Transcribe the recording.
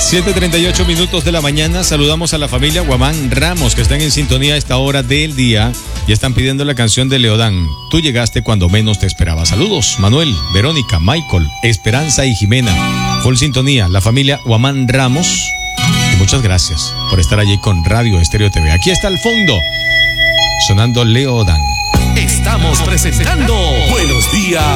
7:38 de la mañana. Saludamos a la familia Guamán Ramos, que están en sintonía a esta hora del día y están pidiendo la canción de Leodán. Tú llegaste cuando menos te esperaba. Saludos, Manuel, Verónica, Michael, Esperanza y Jimena. Full sintonía, la familia Guamán Ramos. Y muchas gracias por estar allí con Radio Estéreo TV. Aquí está al fondo, sonando Leodán. Estamos presentando Buenos Días